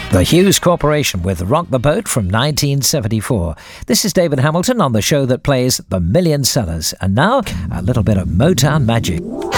The Hughes Corporation with Rock the Boat from 1974. This is David Hamilton on the show that plays the million sellers. And now, a little bit of Motown magic.